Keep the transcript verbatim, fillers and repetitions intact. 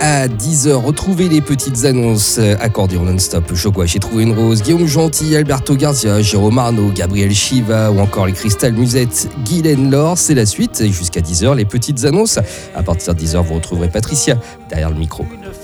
À dix heures, retrouvez les petites annonces accordéon non-stop. Chocolat chez Trouvé une Rose, Guillaume Gentil, Alberto Garcia, Jérôme Arnaud, Gabriel Chiva ou encore les Cristal Musette, Guylaine Laure. C'est la suite. Et jusqu'à dix heures, les petites annonces. À partir de dix heures, vous retrouverez Patricia derrière le micro.